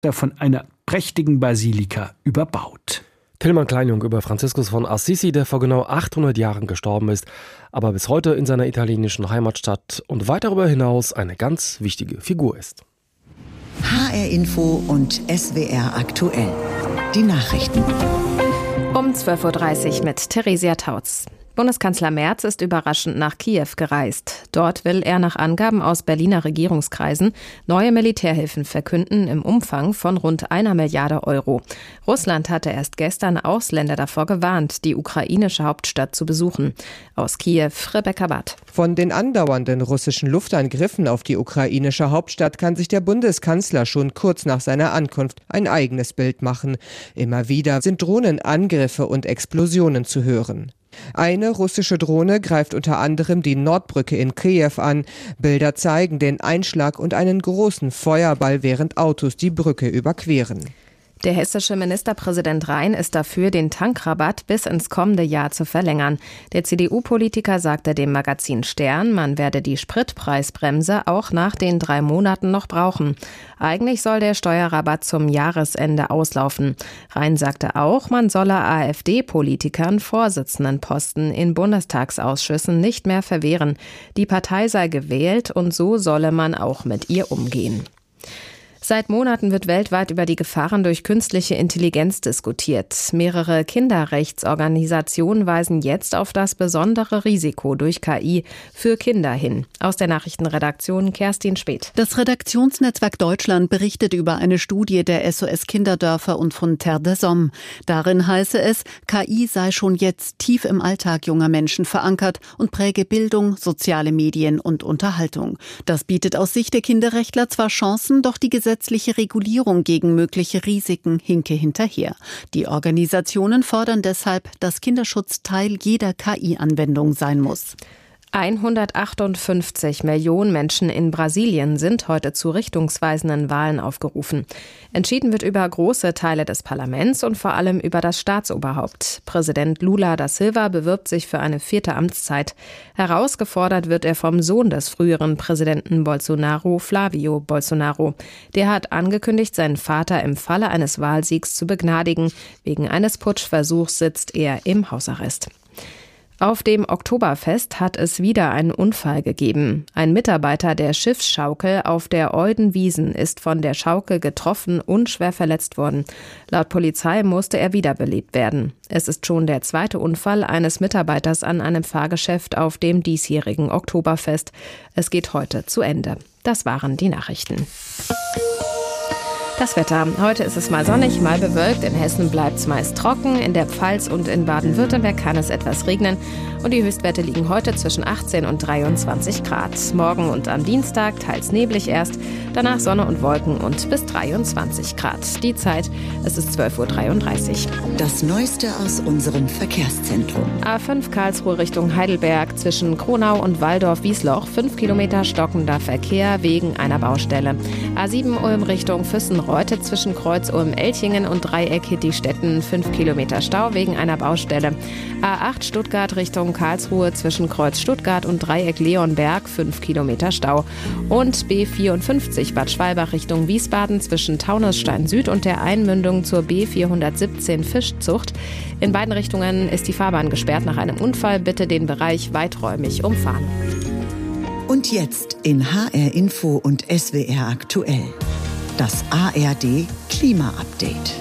von einer prächtigen Basilika überbaut. Tilman Kleinjung über Franziskus von Assisi, der vor genau 800 Jahren gestorben ist, aber bis heute in seiner italienischen Heimatstadt und weit darüber hinaus eine ganz wichtige Figur ist. HR Info und SWR aktuell. Die Nachrichten. Um 12.30 Uhr mit Theresia Tautz. Bundeskanzler Merz ist überraschend nach Kiew gereist. Dort will er nach Angaben aus Berliner Regierungskreisen neue Militärhilfen verkünden im Umfang von rund 1 Milliarde Euro. Russland hatte erst gestern Ausländer davor gewarnt, die ukrainische Hauptstadt zu besuchen. Aus Kiew, Rebecca Barth. Von den andauernden russischen Luftangriffen auf die ukrainische Hauptstadt kann sich der Bundeskanzler schon kurz nach seiner Ankunft ein eigenes Bild machen. Immer wieder sind Drohnenangriffe und Explosionen zu hören. Eine russische Drohne greift unter anderem die Nordbrücke in Kiew an. Bilder zeigen den Einschlag und einen großen Feuerball, während Autos die Brücke überqueren. Der hessische Ministerpräsident Rhein ist dafür, den Tankrabatt bis ins kommende Jahr zu verlängern. Der CDU-Politiker sagte dem Magazin Stern, man werde die Spritpreisbremse auch nach den 3 Monaten noch brauchen. Eigentlich soll der Steuerrabatt zum Jahresende auslaufen. Rhein sagte auch, man solle AfD-Politikern Vorsitzendenposten in Bundestagsausschüssen nicht mehr verwehren. Die Partei sei gewählt und so solle man auch mit ihr umgehen. Seit Monaten wird weltweit über die Gefahren durch künstliche Intelligenz diskutiert. Mehrere Kinderrechtsorganisationen weisen jetzt auf das besondere Risiko durch KI für Kinder hin. Aus der Nachrichtenredaktion Kerstin Speth. Das Redaktionsnetzwerk Deutschland berichtet über eine Studie der SOS Kinderdörfer und von Terre des Hommes. Darin heiße es, KI sei schon jetzt tief im Alltag junger Menschen verankert und präge Bildung, soziale Medien und Unterhaltung. Das bietet aus Sicht der Kinderrechtler zwar Chancen, doch die gesetzliche Regulierung gegen mögliche Risiken hinke hinterher. Die Organisationen fordern deshalb, dass Kinderschutz Teil jeder KI-Anwendung sein muss. 158 Millionen Menschen in Brasilien sind heute zu richtungsweisenden Wahlen aufgerufen. Entschieden wird über große Teile des Parlaments und vor allem über das Staatsoberhaupt. Präsident Lula da Silva bewirbt sich für eine 4. Amtszeit. Herausgefordert wird er vom Sohn des früheren Präsidenten Bolsonaro, Flavio Bolsonaro. Der hat angekündigt, seinen Vater im Falle eines Wahlsiegs zu begnadigen. Wegen eines Putschversuchs sitzt er im Hausarrest. Auf dem Oktoberfest hat es wieder einen Unfall gegeben. Ein Mitarbeiter der Schiffsschaukel auf der Eudenwiesen ist von der Schaukel getroffen und schwer verletzt worden. Laut Polizei musste er wiederbelebt werden. Es ist schon der 2. Unfall eines Mitarbeiters an einem Fahrgeschäft auf dem diesjährigen Oktoberfest. Es geht heute zu Ende. Das waren die Nachrichten. Das Wetter. Heute ist es mal sonnig, mal bewölkt. In Hessen bleibt es meist trocken. In der Pfalz und in Baden-Württemberg kann es etwas regnen. Und die Höchstwerte liegen heute zwischen 18 und 23 Grad. Morgen und am Dienstag teils neblig erst. Danach Sonne und Wolken und bis 23 Grad. Die Zeit, es ist 12.33 Uhr. Das Neueste aus unserem Verkehrszentrum. A5 Karlsruhe Richtung Heidelberg zwischen Kronau und Walldorf-Wiesloch. 5 Kilometer stockender Verkehr wegen einer Baustelle. A7 Ulm Richtung Füssenreuth zwischen Kreuz Ulm-Elchingen und Dreieck Hitti-Stetten 5 Kilometer Stau wegen einer Baustelle. A8 Stuttgart Richtung Karlsruhe zwischen Kreuz Stuttgart und Dreieck Leonberg 5 Kilometer Stau. Und B54 Bad Schwalbach Richtung Wiesbaden zwischen Taunusstein Süd und der Einmündung zur B417 Fischzucht. In beiden Richtungen ist die Fahrbahn gesperrt nach einem Unfall. Bitte den Bereich weiträumig umfahren. Und jetzt in HR Info und SWR aktuell. Das ARD Klima-Update.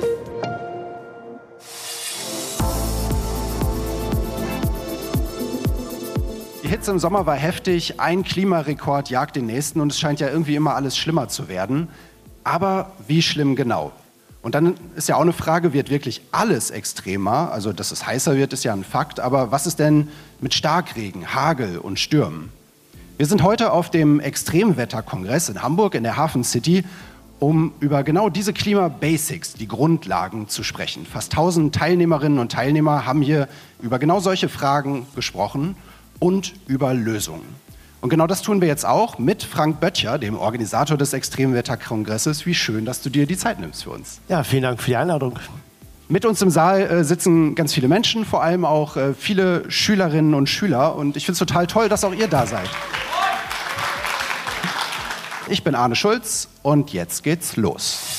Die Hitze im Sommer war heftig, ein Klimarekord jagt den nächsten und es scheint ja irgendwie immer alles schlimmer zu werden. Aber wie schlimm genau? Und dann ist ja auch eine Frage, wird wirklich alles extremer? Also, dass es heißer wird, ist ja ein Fakt. Aber was ist denn mit Starkregen, Hagel und Stürmen? Wir sind heute auf dem Extremwetterkongress in Hamburg in der Hafen City, um über genau diese Klima-Basics, die Grundlagen, zu sprechen. Fast 1000 Teilnehmerinnen und Teilnehmer haben hier über genau solche Fragen gesprochen und über Lösungen. Und genau das tun wir jetzt auch mit Frank Böttcher, dem Organisator des Extremwetterkongresses. Wie schön, dass du dir die Zeit nimmst für uns. Ja, vielen Dank für die Einladung. Mit uns im Saal sitzen ganz viele Menschen, vor allem auch viele Schülerinnen und Schüler. Und ich finde es total toll, dass auch ihr da seid. Ich bin Arne Schulz und jetzt geht's los.